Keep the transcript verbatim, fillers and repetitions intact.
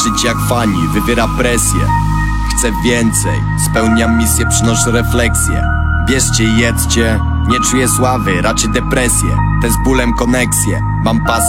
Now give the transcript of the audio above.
żyć jak fani, wywiera presję. Chcę więcej, spełniam misję, przynoszę refleksję. Bierzcie i jedzcie, nie czuję sławy, raczej depresję. Te z bólem koneksje, mam pas